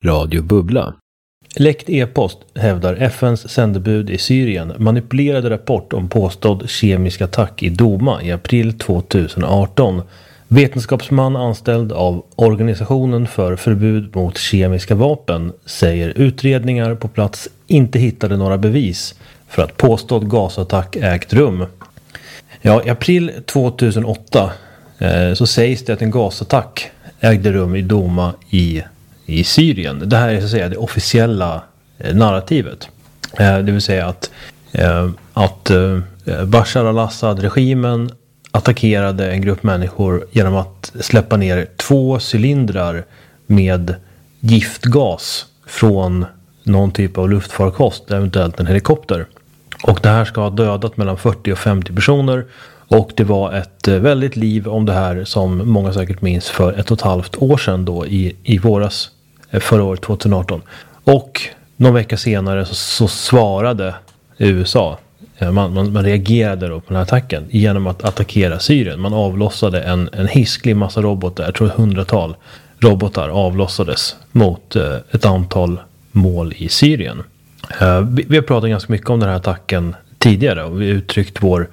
Radio Bubbla. Läckt e-post hävdar FNs sändebud i Syrien manipulerade rapport om påstådd kemisk attack i Doma i april 2018. Vetenskapsman anställd av Organisationen för förbud mot kemiska vapen säger utredningar på plats inte hittade några bevis för att påstådd gasattack ägt rum. Ja, i april 2008 så sägs det att en gasattack ägde rum i Doma i Syrien. Det här är så att säga det officiella narrativet. Det vill säga att Bashar al-Assad-regimen attackerade en grupp människor genom att släppa ner 2 cylindrar med giftgas från någon typ av luftfarkost, eventuellt en helikopter. Och det här ska ha dödat mellan 40 och 50 personer. Och det var ett väldigt liv om det här som många säkert minns för 1,5 år sedan då i våras, förra året 2018. Och någon vecka senare så svarade USA. Man reagerade då på den här attacken genom att attackera Syrien. Man avlossade en hisklig massa robotar, jag tror 100-tal robotar avlossades mot ett antal mål i Syrien. Vi har pratat ganska mycket om den här attacken tidigare och vi har uttryckt vår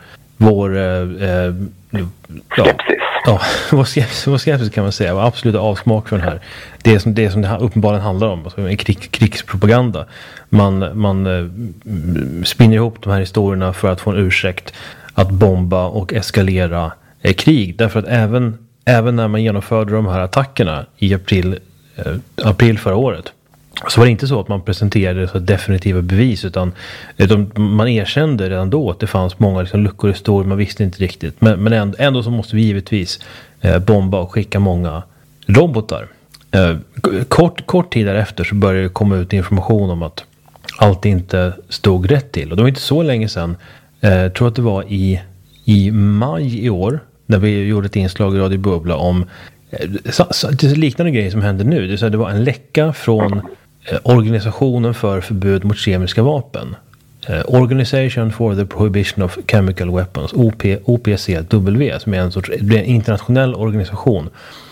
skepsis kan man säga, var absolut avsmak för den här. Det som det här uppenbarligen handlar om, alltså en krigspropaganda. Man spinner ihop de här historierna för att få en ursäkt att bomba och eskalera krig. Därför att även när man genomförde de här attackerna i april förra året, så var det inte så att man presenterade så definitiva bevis, utan man erkände redan då att det fanns många luckor i historien, man visste inte riktigt. Men ändå så måste vi givetvis bomba och skicka många robotar. Kort tid därefter så började det komma ut information om att allt inte stod rätt till. Och det var inte så länge sedan, jag tror att det var i maj i år, när vi gjorde ett inslag i Radio Bubbla om liknande grejer som händer nu. Det var en läcka från Organisationen för förbud mot kemiska vapen. Organization for the Prohibition of Chemical Weapons, OPCW, som är en internationell organisation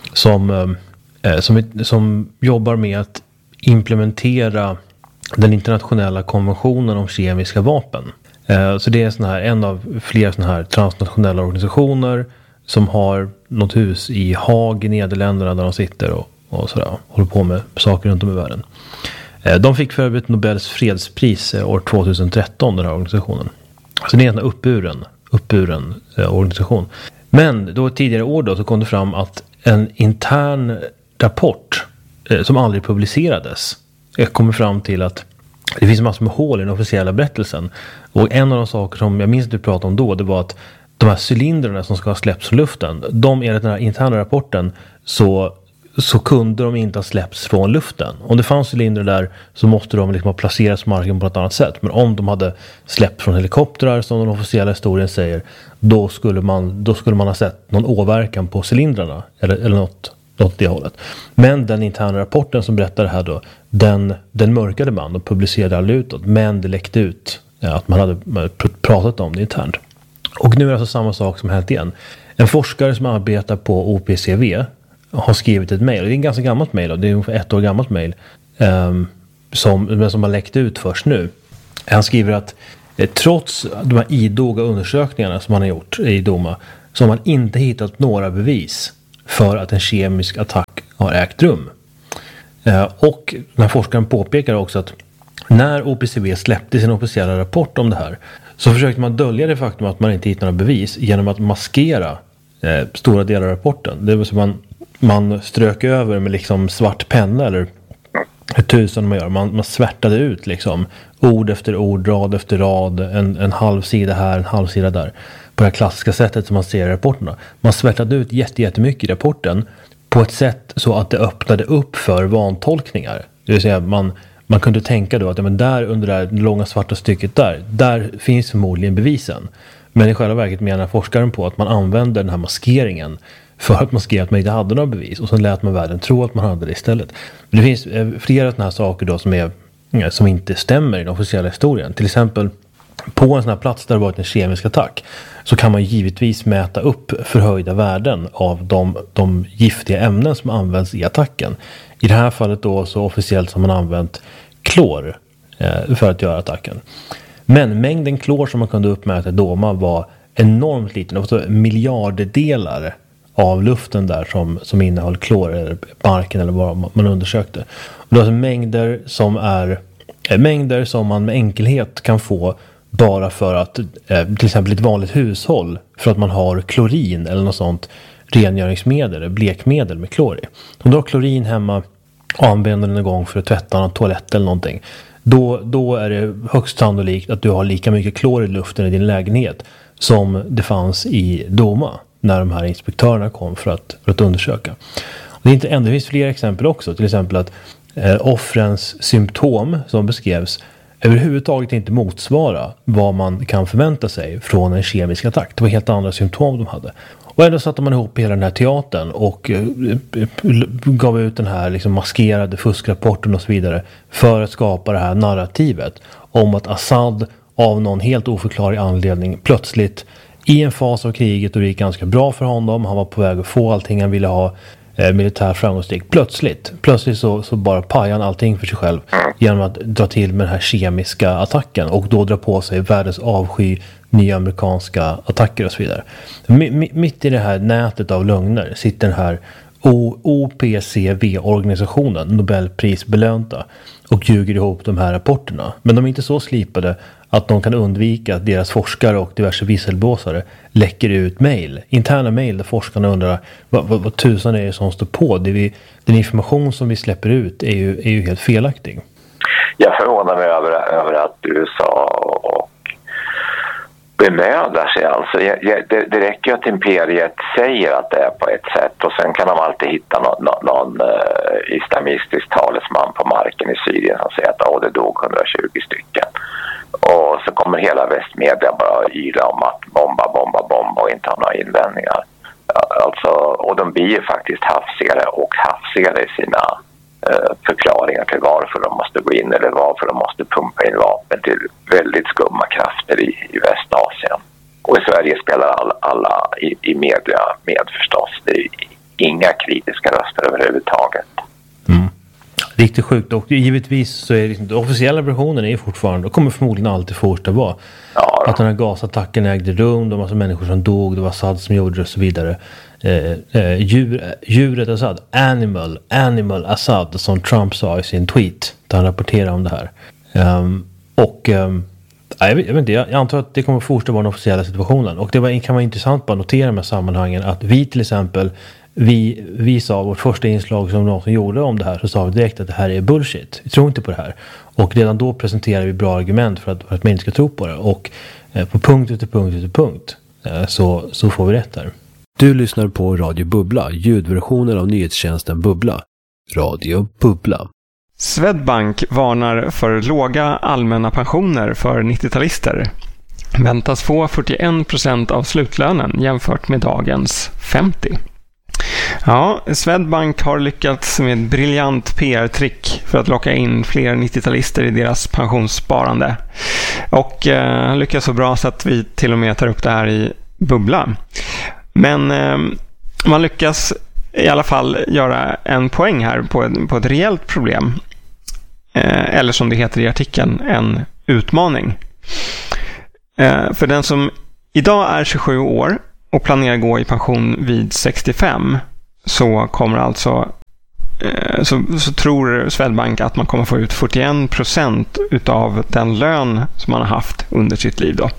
som jobbar med att implementera den internationella konventionen om kemiska vapen. Så det är en av flera såna här transnationella organisationer som har något hus i Haag i Nederländerna där de sitter och sådär, håller på med saker runt om i världen. De fick för övrigt Nobels fredspris år 2013, den här organisationen. Så det är en uppburen organisation. Men då tidigare år då så kom det fram att en intern rapport som aldrig publicerades kommer fram till att det finns massor med hål i den officiella berättelsen. Och en av de saker som jag minns att du pratade om då, det var att de här cylindrarna som ska ha släppts från luften, enligt den här interna rapporten så kunde de inte ha släppts från luften. Om det fanns cylindrar där så måste de ha placerats på marken på ett annat sätt. Men om de hade släppts från helikoptrar, som den officiella historien säger, då skulle man ha sett någon åverkan på cylindrarna eller något åt det hållet. Men den interna rapporten som berättar det här då, den mörkade man och publicerade aldrig utåt. Men det läckte ut att man hade pratat om det internt. Och nu är det alltså samma sak som hänt igen. En forskare som arbetar på OPCW har skrivit ett mejl. Det är en ganska gammalt mejl. Det är ungefär 1 år gammalt mejl. Som har läckt ut först nu. Han skriver att trots de här idoga undersökningarna som man har gjort i Doma, så har man inte hittat några bevis för att en kemisk attack har ägt rum. Och den här forskaren påpekar också att när OPCW släppte sin officiella rapport om det här, så försökte man dölja det faktum att man inte hittade några bevis genom att maskera stora delar av rapporten. Det vill säga man strök över med svart penna eller hur tusen man gör. Man svärtade ut ord efter ord, rad efter rad, en halv sida här, en halv sida där. På det här klassiska sättet som man ser i rapporterna. Man svärtade ut jättemycket i rapporten på ett sätt så att det öppnade upp för vantolkningar. Det vill säga man kunde tänka då att men där under det här långa svarta stycket där finns förmodligen bevisen. Men i själva verket menar forskaren på att man använder den här maskeringen för att maskera att man inte hade några bevis. Och sen lät man världen tro att man hade det istället. Men det finns flera sådana här saker då som inte stämmer i den officiella historien. Till exempel på en sån här plats där det varit en kemisk attack så kan man givetvis mäta upp förhöjda värden av de giftiga ämnen som används i attacken. I det här fallet då så officiellt som man använt klor för att göra attacken. Men mängden klor som man kunde uppmäta i Doma var enormt liten. Det var så miljardelar av luften där som innehöll klor eller marken eller vad man undersökte. Och det var alltså mängder som man med enkelhet kan få bara för att till exempel ett vanligt hushåll för att man har klorin eller något sånt rengöringsmedel, blekmedel med klor i. Om du har klorin hemma och använder den en gång för att tvätta en toalett eller någonting, då är det högst sannolikt att du har lika mycket klor i luften i din lägenhet som det fanns i Doma när de här inspektörerna kom för att undersöka. Och det är inte ändå, det finns fler exempel också. Till exempel att offrens symptom som beskrevs överhuvudtaget inte motsvara vad man kan förvänta sig från en kemisk attack. Det var helt andra symptom de hade. Och ändå satte man ihop hela den här teatern och gav ut den här liksom maskerade fuskrapporten och så vidare för att skapa det här narrativet om att Assad av någon helt oförklarlig anledning plötsligt i en fas av kriget och det gick ganska bra för honom, han var på väg att få allting han ville ha, militär framgångsrik. Plötsligt så bara pajar han allting för sig själv genom att dra till med den här kemiska attacken och då dra på sig världens avsky, nya amerikanska attacker och så vidare. Mitt i det här nätet av lögner sitter den här OPCW-organisationen, Nobelprisbelönta, och ljuger ihop de här rapporterna. Men de är inte så slipade att de kan undvika att deras forskare och diverse visselblåsare läcker ut mejl. Interna mejl där forskarna undrar vad tusan är det som står på. Den information som vi släpper ut är ju helt felaktig. Jag förvånar mig över att USA och bemödar sig. Alltså, det räcker att imperiet säger att det är på ett sätt och sen kan de alltid hitta någon islamistisk talesman på marken i Syrien som säger att det dog 120 stycken. Och så kommer hela västmedia bara yla om att bomba och inte ha några invändningar. Alltså, och de blir ju faktiskt hafsigare i sina förklaringar till varför de måste gå in eller varför de måste pumpa in vapen till väldigt skumma krafter i Västasien. Och i Sverige spelar alla i media med förstås. Det är inga kritiska röster överhuvudtaget. Mm. Riktigt sjukt. Och givetvis så är det, den officiella versionen är fortfarande och kommer förmodligen alltid fortsätta vara att den här gasattacken ägde rum, det var massa människor som dog, det var Assad som gjorde det och så vidare. Djuret Assad, animal Assad, som Trump sa i sin tweet där han rapporterade om det här. Jag vet inte, jag antar att det kommer fortsätta vara den officiella situationen. Och det kan vara intressant att notera med sammanhangen att vi till exempel vi sa vårt första inslag som någon som gjorde om det här, så sa vi direkt att det här är bullshit. Vi tror inte på det här. Och redan då presenterade vi bra argument för att man inte ska tro på det. Och på punkt efter punkt så får vi rätt där. Du lyssnar på Radio Bubbla, ljudversionen av nyhetstjänsten Bubbla. Radio Bubbla. Swedbank varnar för låga allmänna pensioner för 90-talister. Väntas få 41% av slutlönen jämfört med dagens 50%. Ja, Swedbank har lyckats med ett briljant PR-trick för att locka in fler 90-talister i deras pensionssparande. Och lyckas så bra så att vi till och med tar upp det här i Bubbla. Men man lyckas i alla fall göra en poäng här på ett reellt problem. Eller som det heter i artikeln, en utmaning. För den som idag är 27 år och planerar gå i pension vid 65, så kommer alltså så tror Swedbank att man kommer få ut 41% utav den lön som man har haft under sitt liv då.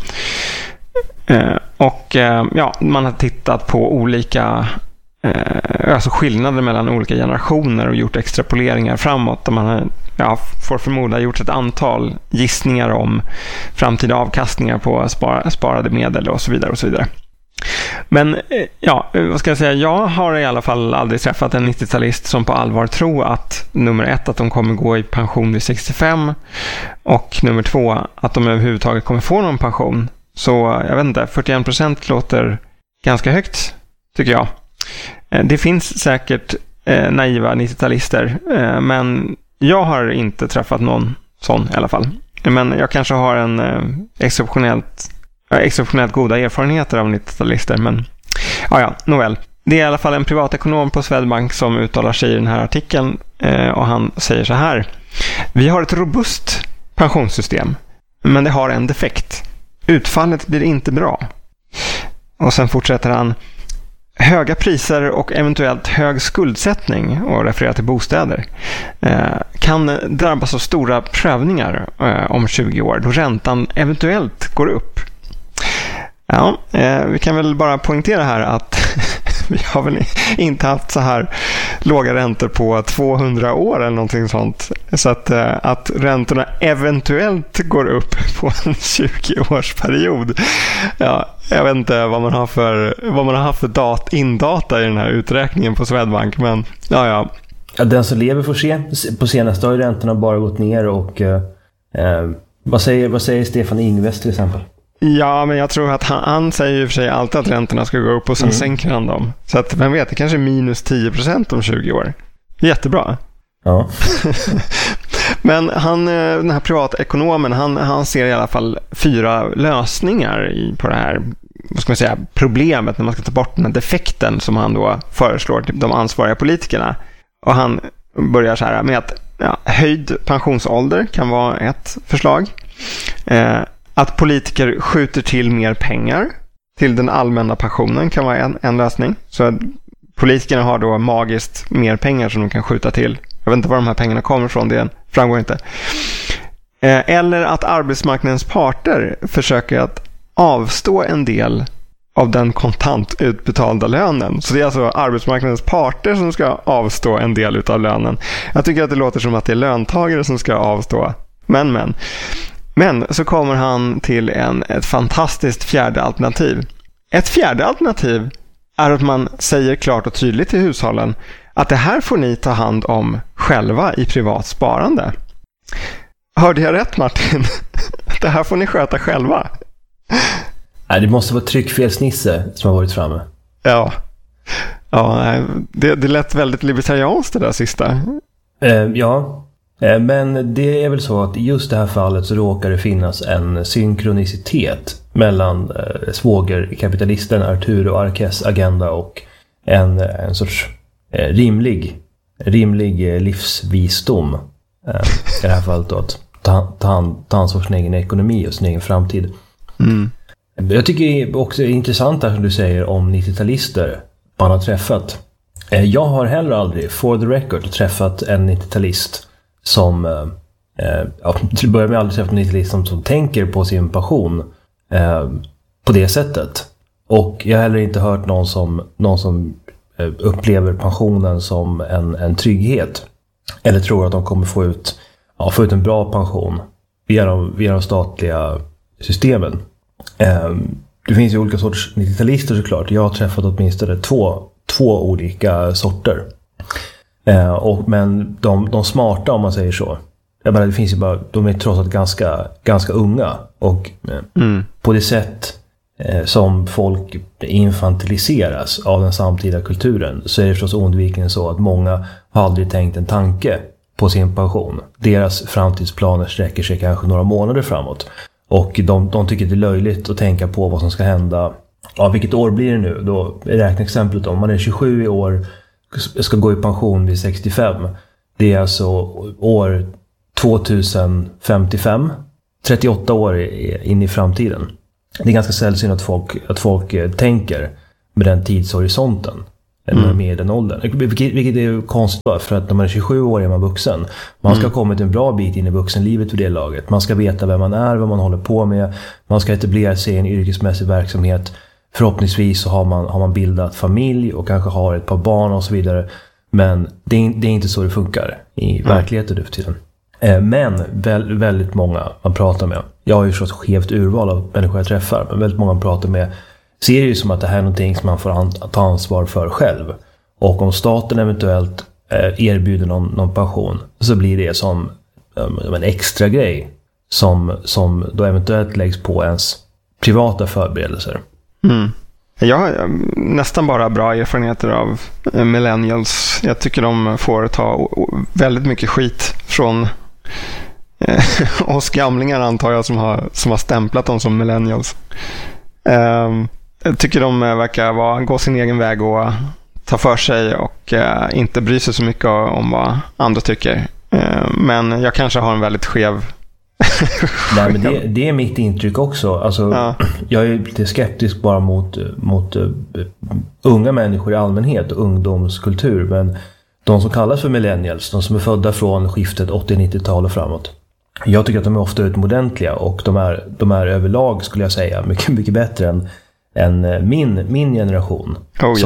Man har tittat på olika alltså skillnader mellan olika generationer och gjort extrapoleringar framåt där man får förmoda gjort ett antal gissningar om framtida avkastningar på sparade medel och så vidare och så vidare. Men vad ska jag säga, jag har i alla fall aldrig träffat en 90-talist som på allvar tror att nummer 1 att de kommer gå i pension vid 65 och nummer 2 att de överhuvudtaget kommer få någon pension. Så jag vet inte, 41% låter ganska högt tycker jag. Det finns säkert naiva 90-talister, men jag har inte träffat någon sån i alla fall. Men jag kanske har en exceptionellt goda erfarenheter av 90-talister. Men ja, nåväl. Det är i alla fall en privatekonom på Swedbank som uttalar sig i den här artikeln. Och han säger så här: vi har ett robust pensionssystem, men det har en defekt. Utfallet blir inte bra. Och sen fortsätter han: höga priser och eventuellt hög skuldsättning, och refererar till bostäder, kan drabbas av stora prövningar om 20 år då räntan eventuellt går upp. Ja, vi kan väl bara poängtera här att vi har väl inte haft så här låga räntor på 200 år eller någonting sånt. Så att räntorna eventuellt går upp på en 20-årsperiod. Ja, jag vet inte vad man har för indata i den här uträkningen på Swedbank, men ja. Den som lever får se. På senaste har ju räntorna bara gått ner, och vad säger Stefan Ingves till exempel? Ja, men jag tror att han säger ju för sig alltid att räntorna ska gå upp och sen sänker han dem. Så att vem vet, det kanske är minus 10% om 20 år. Jättebra. Ja. Men den här privatekonomen, han ser i alla fall 4 lösningar på det här, vad ska man säga, problemet när man ska ta bort den här defekten som han då föreslår till de ansvariga politikerna. Och han börjar så här med att höjd pensionsålder kan vara ett förslag. Att politiker skjuter till mer pengar till den allmänna pensionen kan vara en lösning. Så att politikerna har då magiskt mer pengar som de kan skjuta till. Jag vet inte var de här pengarna kommer ifrån, det framgår inte. Eller att arbetsmarknadens parter försöker att avstå en del av den kontant utbetalda lönen. Så det är alltså arbetsmarknadens parter som ska avstå en del av lönen. Jag tycker att det låter som att det är löntagare som ska avstå. Men så kommer han till ett fantastiskt fjärde alternativ. Ett fjärde alternativ är att man säger klart och tydligt till hushållen att det här får ni ta hand om själva i privat sparande. Hörde jag rätt, Martin? Det här får ni sköta själva. Nej, det måste vara tryckfelsnisse som har varit framme. Ja, det lät väldigt libertarianskt det där sista. Ja. Men det är väl så att i just det här fallet så råkar det finnas en synkronicitet mellan svågerkapitalisten Arturo Arques agenda och en sorts rimlig livsvisdom. I det här fallet då, att ta ansvar för sin egen ekonomi och sin egen framtid. Jag tycker också det är intressant här som du säger om 90-talister man har träffat. Jag har heller aldrig, for the record, träffat en 90-talist som till början med aldrig träffat en 90-talist som tänker på sin passion på det sättet. Och jag har heller inte hört någon som upplever pensionen som en trygghet. Eller tror att de kommer få ut en bra pension via de statliga systemen. Det finns ju olika sorts 90-talister såklart. Jag har träffat åtminstone två olika sorter. Men de smarta, om man säger så. Jag menar, det finns ju bara, de är trots allt ganska unga. Och på det sätt som folk infantiliseras av den samtida kulturen, så är det förstås oundvikligen så att många har aldrig tänkt en tanke på sin pension. Deras framtidsplaner sträcker sig kanske några månader framåt. Och de tycker det är löjligt att tänka på vad som ska hända. Ja, vilket år blir det nu? Då räknar exemplet om man är 27 i år, ska gå i pension vid 65. Det är alltså år 2055. 38 år in i framtiden. Det är ganska sällsynt att folk tänker med den tidshorisonten. Eller med den åldern. Vilket är konstigt, för att när man är 27 år är man vuxen. Man ska ha kommit en bra bit in i vuxenlivet vid det laget. Man ska veta vem man är, vad man håller på med. Man ska etablera sig i en yrkesmässig verksamhet. Förhoppningsvis så har man bildat familj och kanske har ett par barn och så vidare. Men det är inte så det funkar i verkligheten nu för tiden. Men väldigt många man pratar med. Jag har ju så ett skevt urval av människor jag träffar. Men väldigt många man pratar med ser ju som att det här är någonting som man får ta ansvar för själv. Och om staten eventuellt erbjuder någon pension, så blir det som en extra grej som då eventuellt läggs på ens privata förberedelser. Jag har nästan bara bra erfarenheter av millennials. Jag tycker de får ta väldigt mycket skit från oss gamlingar antar jag som har stämplat dem som millennials. Jag tycker de verkar gå sin egen väg och ta för sig och inte bry sig så mycket om vad andra tycker. Men jag kanske har en väldigt skev... Nej, men det är mitt intryck också. Alltså, jag är lite skeptisk bara mot unga människor i allmänhet och ungdomskultur. Men de som kallas för millennials, de som är födda från skiftet 80-90-tal och framåt. Jag tycker att de är ofta utomordentliga och de är överlag, skulle jag säga, mycket, mycket bättre än min generation.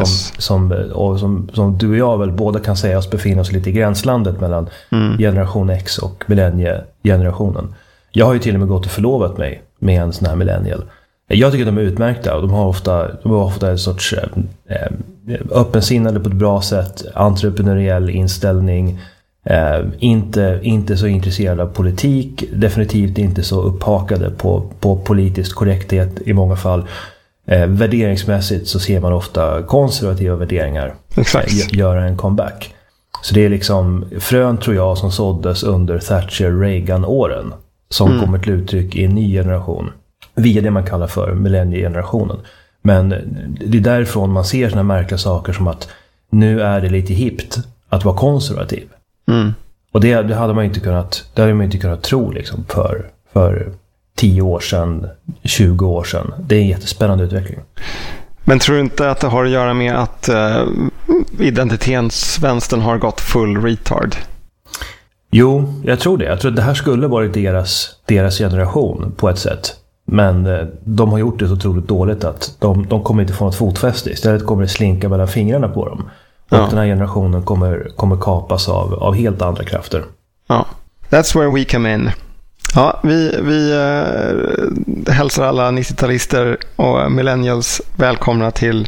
Som du och jag väl båda kan säga oss befinner oss lite i gränslandet mellan generation X och millenniegenerationen. Jag har ju till och med gått och förlovat mig med en sån här millennial. Jag tycker att de är utmärkta och de har ofta en sorts öppensinnade på ett bra sätt, entreprenöriell inställning, inte så intresserade av politik, definitivt inte så upphakade på politisk korrekthet i många fall. Värderingsmässigt så ser man ofta konservativa värderingar göra en comeback. Så det är liksom frön, tror jag, som såddes under Thatcher-Reagan-åren som kommer till uttryck i en ny generation via det man kallar för millenniegenerationen. Men det är därifrån man ser såna märkliga saker som att nu är det lite hippt att vara konservativ. Och det hade man inte kunnat tro liksom för 10 år sedan, 20 år sedan. Det är en jättespännande utveckling. Men tror du inte att det har att göra med att identitetsvänstern har gått full retard? Jo, jag tror det. Jag tror att det här skulle varit deras generation på ett sätt. Men de har gjort det så otroligt dåligt att de kommer inte få något fotfäste. Istället kommer det slinka mellan fingrarna på dem. Och den här generationen kommer kapas av helt andra krafter. Ja, that's where we come in. Ja, vi hälsar alla 90-talister och millennials välkomna till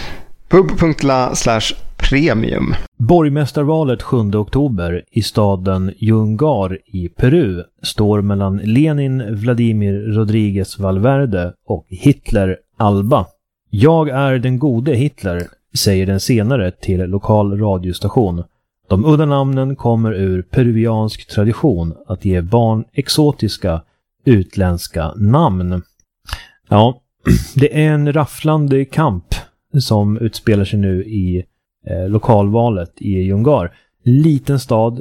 pub.la/premium. Borgmästarvalet 7 oktober i staden Jungar i Peru står mellan Lenin Vladimir Rodríguez Valverde och Hitler Alba. Jag är den gode Hitler, säger den senare till lokal radiostation. De udda namnen kommer ur peruviansk tradition att ge barn exotiska utländska namn. Ja, det är en rafflande kamp som utspelar sig nu i lokalvalet i Jungar. Liten stad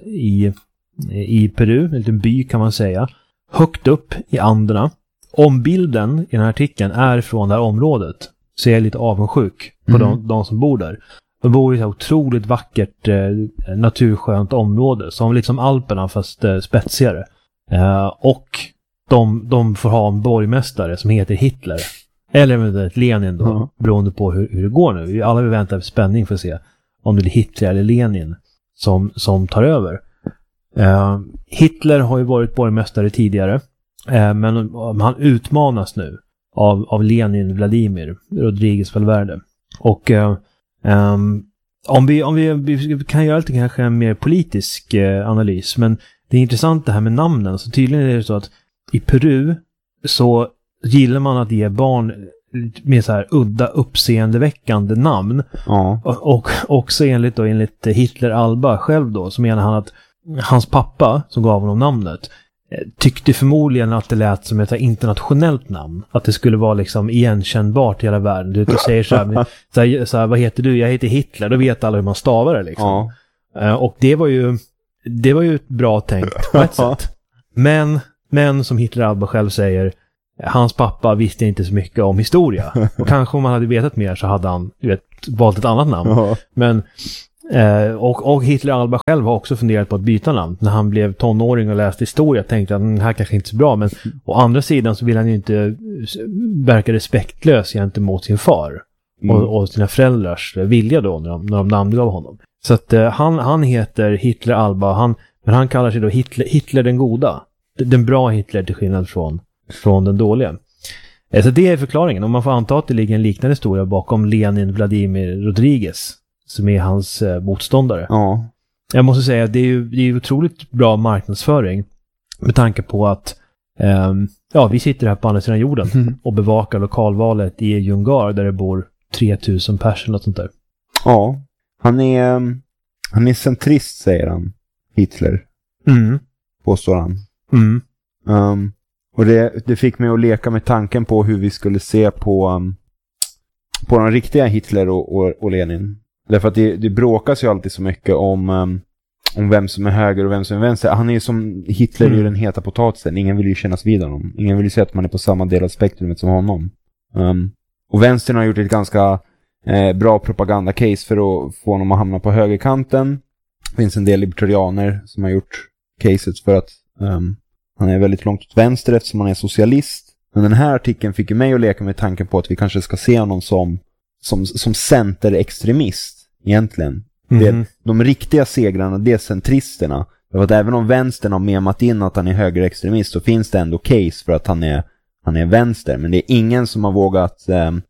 i Peru, en liten by kan man säga. Högt upp i Anderna. Om bilden i den här artikeln är från det här området så är jag lite avundsjuk på de som bor där. De bor i ett otroligt vackert naturskönt område som liksom Alperna fast spetsigare. Och de får ha en borgmästare som heter Hitler. Eller eventuellt Lenin då, beroende på hur det går nu. Alla vill vänta med spänning för att se om det är Hitler eller Lenin som tar över. Hitler har ju varit borgmästare tidigare, men han utmanas nu av Lenin Vladimir Rodríguez Valverde. Och om vi kan göra lite kanske en mer politisk analys, men det är intressant det här med namnen. Så tydligen är det så att i Peru så gillar man att ge barn med så här udda uppseendeväckande namn. Och också enligt Hitler Alba själv då, så menar han att hans pappa som gav honom namnet tyckte förmodligen att det lät som ett internationellt namn. Att det skulle vara liksom igenkännbart i hela världen. Du säger så här, vad heter du? Jag heter Hitler. Då vet alla hur man stavar det liksom. Och det var ju ett bra tänkt på ett sätt. Men som Hitler Alba själv säger, hans pappa visste inte så mycket om historia. Och kanske om han hade vetat mer så hade han valt ett annat namn. Men och Hitler Alba själv har också funderat på att byta namn. När han blev tonåring och läste historia tänkte att det här kanske inte är så bra. Men å andra sidan så vill han ju inte verka respektlös gentemot sin far. Och sina föräldrars vilja då när de namngav honom. Så att han heter Hitler Alba. Men han kallar sig då Hitler den goda. Den bra Hitler till skillnad från den dåliga. Så det är förklaringen. Om man får anta att det ligger en liknande historia bakom Lenin Vladimir Rodríguez som är hans motståndare. Ja. Jag måste säga att det är otroligt bra marknadsföring med tanke på att vi sitter här på andra sidan jorden och bevakar lokalvalet i Jungar där det bor 3000 personer och sånt där. Ja, han är centrist, säger han, Hitler. Påstår han. Och det fick mig att leka med tanken på hur vi skulle se på den riktiga Hitler och Lenin. Därför att det bråkas ju alltid så mycket om vem som är höger och vem som är vänster. Han är ju som Hitler, är ju den heta potatisen. Ingen vill ju kännas vid honom. Ingen vill ju säga att man är på samma del av spektrumet som honom. Och vänstern har gjort ett ganska bra propagandacase för att få honom att hamna på högerkanten. Det finns en del libertarianer som har gjort caset för att han är väldigt långt åt vänster eftersom han är socialist. Men den här artikeln fick ju mig att leka med tanken på att vi kanske ska se honom som centerextremist egentligen. De riktiga segrarna, det är centristerna. För att även om vänstern har memat in att han är högerextremist, så finns det ändå case för att han är vänster. Men det är ingen som har vågat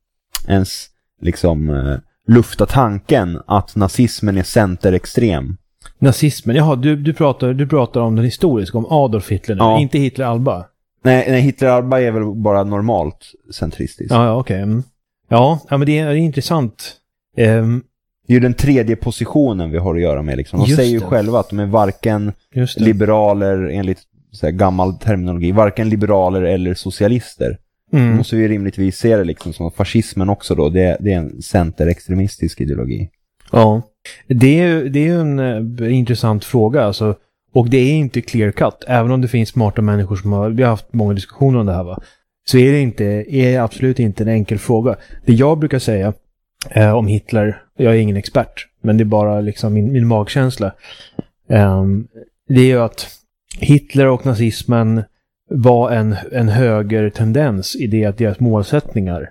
ens liksom lufta tanken att nazismen är centerextrem. Nazismen, jaha, du pratar om den historiska, om Adolf Hitler, ja. Inte Hitler Alba. Nej, Hitler Alba är väl bara normalt centristisk. Ja, okej. Ja, men det är intressant. Det är ju den tredje positionen vi har att göra med. Liksom. De säger ju själva att de är varken liberaler, enligt så här gammal terminologi, varken liberaler eller socialister. Då måste vi rimligtvis se det liksom som fascismen också då. Det är en centerextremistisk ideologi. Ja, det är ju en intressant fråga alltså. Och det är inte clear cut, även om det finns smarta människor som vi har haft många diskussioner om det här, va? Så är det absolut inte en enkel fråga. Det jag brukar säga om Hitler, jag är ingen expert, men det är bara liksom min magkänsla. Det är ju att Hitler och nazismen var en höger tendens i det att deras målsättningar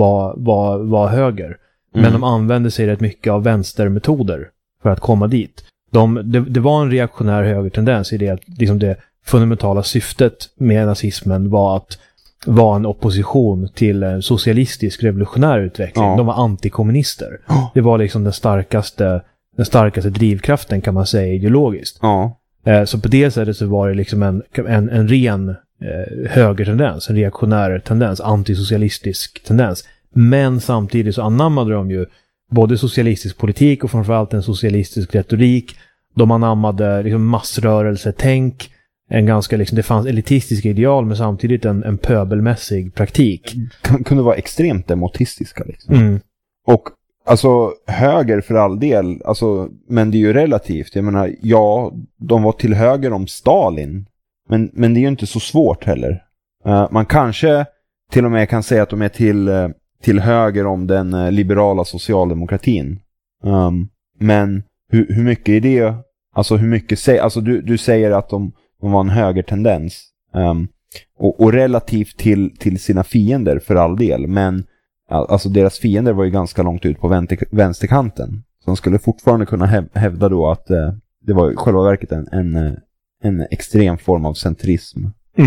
var höger. Men de använde sig rätt mycket av vänstermetoder för att komma dit. Det var en reaktionär högertendens i det att liksom det fundamentala syftet med nazismen var att vara en opposition till en socialistisk revolutionär utveckling. Ja. De var antikommunister. Det var liksom den starkaste drivkraften, kan man säga, ideologiskt. Ja. Så på det sättet så var det liksom en ren högertendens, en reaktionär tendens, antisocialistisk tendens. Men samtidigt så anammade de ju både socialistisk politik och framförallt en socialistisk retorik. De anammade liksom massrörelsetänk, en ganska liksom, det fanns elitistiska ideal men samtidigt en pöbelmässig praktik. Kunde vara extremt demotistiska liksom. Och alltså höger för all del, alltså, men det är ju relativt. Jag menar, ja, de var till höger om Stalin, men det är ju inte så svårt heller. Man kanske till och med kan säga att de är till höger om den liberala socialdemokratin. Men hur mycket är det? Alltså hur mycket alltså du säger att de var en högertendens. Och relativt till sina fiender för all del. Men alltså deras fiender var ju ganska långt ut på vänsterkanten. Så de skulle fortfarande kunna hävda då att det var i själva verket en extrem form av centrism.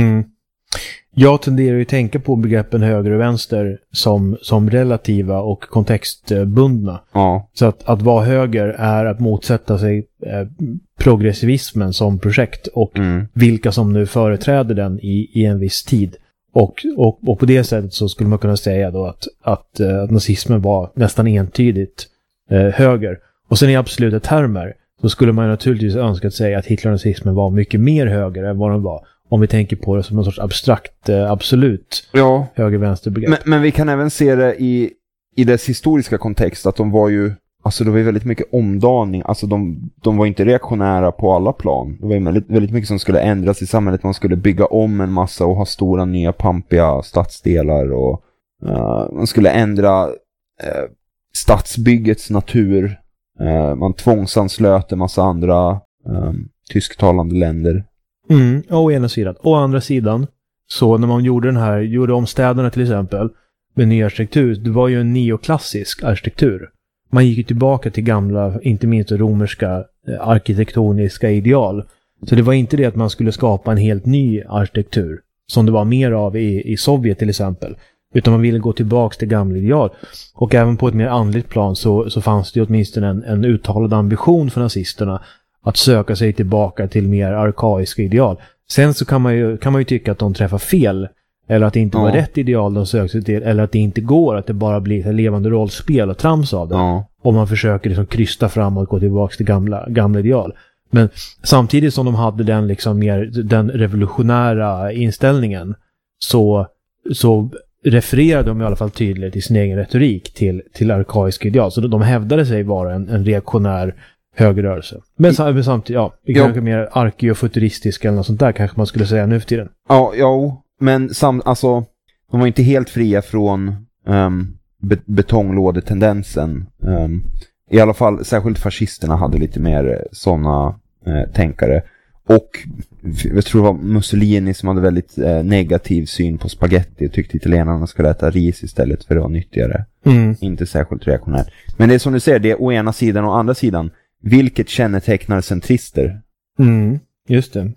Jag tenderar ju att tänka på begreppen höger och vänster som relativa och kontextbundna. Ja. Så att vara höger är att motsätta sig progressivismen som projekt och vilka som nu företräder den i en viss tid. Och på det sättet så skulle man kunna säga då att nazismen var nästan entydigt höger. Och sen i absoluta termer så skulle man naturligtvis önska att säga att Hitler och nazismen var mycket mer höger än vad de var. Om vi tänker på det som en sorts abstrakt, absolut höger-vänster-begrepp. Men vi kan även se det i dess historiska kontext att de var ju, alltså det var ju väldigt mycket omdaning. Alltså de var inte reaktionära på alla plan. Det var ju väldigt mycket som skulle ändras i samhället. Man skulle bygga om en massa och ha stora nya pampiga stadsdelar och man skulle ändra stadsbyggets natur. Man tvångsanslöt en massa andra tysktalande länder. Å ena sidan. Å andra sidan, så när man gjorde om städerna till exempel med ny arkitektur, det var ju en neoklassisk arkitektur. Man gick ju tillbaka till gamla, inte minst romerska arkitektoniska ideal. Så det var inte det att man skulle skapa en helt ny arkitektur som det var mer av i Sovjet till exempel. Utan man ville gå tillbaka till gamla ideal. Och även på ett mer andligt plan så fanns det åtminstone en uttalad ambition för nazisterna att söka sig tillbaka till mer arkaiska ideal. Sen så kan man ju tycka att de träffar fel. Eller att det inte var rätt ideal de söker sig till. Eller att det inte går, att det bara blir ett levande rollspel och trams av det. Om man försöker liksom krysta fram och gå tillbaka till gamla ideal. Men samtidigt som de hade den liksom mer den revolutionära inställningen så refererade de i alla fall tydligt i sin egen retorik till arkaiska ideal. Så de hävdade sig vara en reaktionär högerrörelse. Men samtidigt, kanske mer arkeofuturistisk eller något sånt där kanske man skulle säga nu för tiden. Ja, men alltså de var inte helt fria från betonglådetendensen. I alla fall, särskilt fascisterna hade lite mer sådana tänkare. Och jag tror det var Mussolini som hade väldigt negativ syn på spaghetti och tyckte italienarna skulle äta ris istället för det var nyttigare. Inte särskilt reaktionärt. Men det är som du säger, det är å ena sidan och å andra sidan. Vilket kännetecknar centrister? Just det.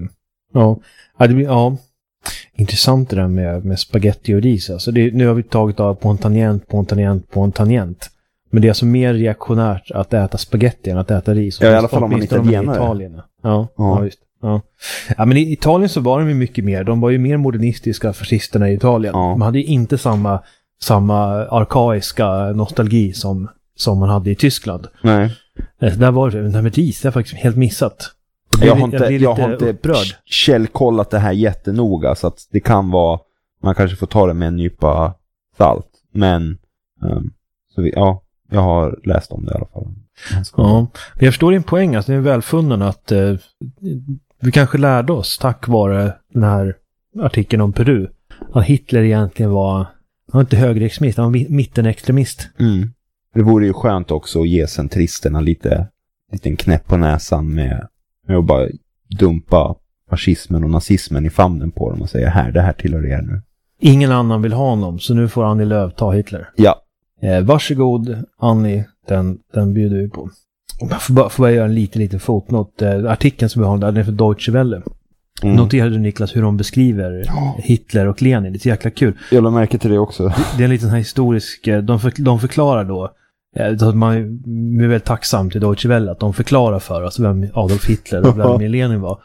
Ja. Intressant det där med spaghetti och ris. Alltså nu har vi tagit av på en tangent. Men det är alltså mer reaktionärt att äta spaghetti än att äta ris. Ja, i alla fall om man italienare. Ja, just. Ja, men i Italien så var de ju mycket mer. De var ju mer modernistiska fascisterna i Italien. Ja. Man hade ju inte samma arkaiska nostalgi som man hade i Tyskland. Nej. Där var det med ris, det är faktiskt helt missat. Jag har inte källkollat det här jättenoga, så att det kan vara, man kanske får ta det med en nypa salt. Men jag har läst om det i alla fall. Ja, jag förstår din poäng, alltså det är välfunnen att vi kanske lärde oss tack vare den här artikeln om Peru att Hitler egentligen han var inte högerextremist, han var mittenextremist. Det vore ju skönt också att ge centristerna liten knäpp på näsan med att bara dumpa fascismen och nazismen i famnen på dem och säga det här tillhör er nu. Ingen annan vill ha honom, så nu får Annie Lööf ta Hitler. Ja. Varsågod Annie, den bjuder vi på. Jag får bara göra en liten fotnot. Artikeln som vi har där, den är för Deutsche Welle. Noterade du, Niklas, hur de beskriver Hitler och Lenin? Det är så jäkla kul. Jag lade märke till det också. Det är en liten här historisk... De förklarar då att man är väldigt tacksam till Deutsche Welle att de förklarar för oss vem Adolf Hitler och Vladimir Lenin var.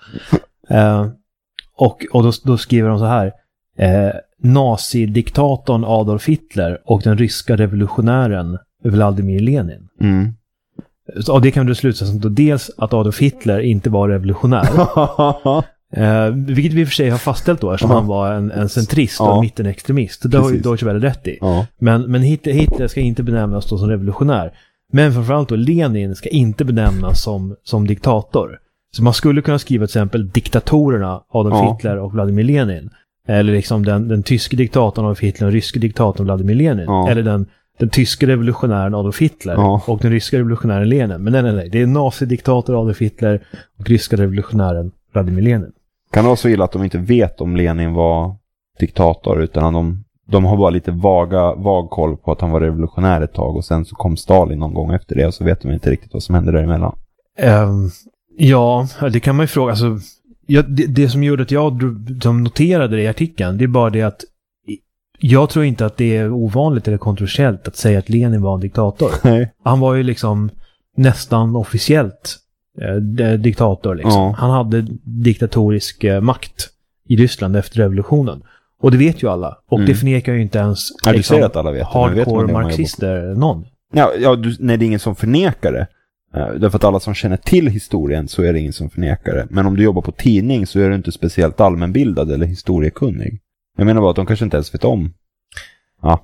Och då skriver de så här: nazidiktatorn Adolf Hitler och den ryska revolutionären Vladimir Lenin. Så det kan du sluta som då dels att Adolf Hitler inte var revolutionär. Vilket vi i och för sig har fastställt då, eftersom han var en centrist och mittenextremist. Det har ju Deutsche Welle rätt i. Men Hitler ska inte benämnas då som revolutionär. Men framförallt då Lenin ska inte benämnas som diktator. Så man skulle kunna skriva till exempel diktatorerna Adolf Hitler och Vladimir Lenin. Eller liksom den tyske diktatorn Adolf Hitler och den ryske diktatorn Vladimir Lenin. Eller den tyske revolutionären Adolf Hitler och den ryska revolutionären Lenin. Men nej. Det är nazidiktator Adolf Hitler och ryska revolutionären Vladimir Lenin. Kan det vara så illa att de inte vet om Lenin var diktator, utan de har bara lite vag koll på att han var revolutionär ett tag och sen så kom Stalin någon gång efter det och så vet de inte riktigt vad som hände däremellan. Ja, det kan man ju fråga. Alltså, det som gjorde att jag noterade det i artikeln, det är bara det att jag tror inte att det är ovanligt eller kontroversiellt att säga att Lenin var en diktator. Nej. Han var ju liksom nästan officiellt diktator liksom. Han hade diktatorisk makt i Ryssland efter revolutionen. Och det vet ju alla. Och det förnekar ju inte ens liksom, att alla vet. Hardcore marxister någon. Nej, det är ingen som förnekar det. Därför att alla som känner till historien så är det ingen som förnekar det. Men om du jobbar på tidning så är du inte speciellt allmänbildad eller historiekunnig. Jag menar bara att de kanske inte ens vet om. Ja.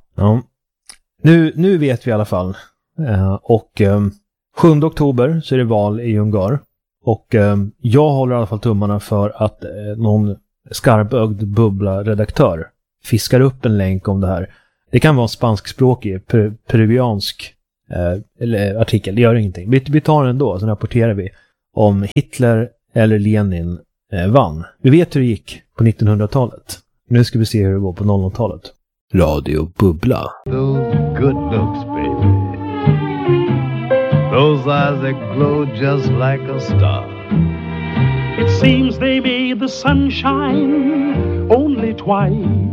Nu vet vi i alla fall. Och 7 oktober så är det val i Ungar. Och jag håller i alla fall tummarna för att någon skarpögd bubbla-redaktör fiskar upp en länk om det här. Det kan vara en spanskspråkig, peruviansk artikel. Det gör ingenting. Vi tar den ändå, så rapporterar vi om Hitler eller Lenin vann. Vi vet hur det gick på 1900-talet. Nu ska vi se hur det går på 00-talet. Radio Bubbla. Those good looks, baby. Those eyes that glow just like a star. It seems they made the sunshine only twice.